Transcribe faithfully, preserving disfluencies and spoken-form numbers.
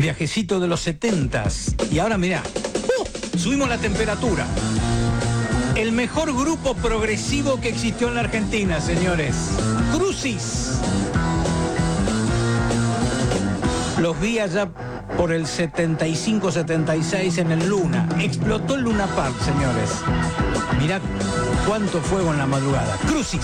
Viajecito de los setentas. Y ahora mirá, uh, subimos la temperatura. El mejor grupo progresivo que existió en la Argentina, señores. Crucis. Los vi allá por el setenta y cinco setenta y seis en el Luna. Explotó el Luna Park, señores. Mirá cuánto fuego en la madrugada. Crucis.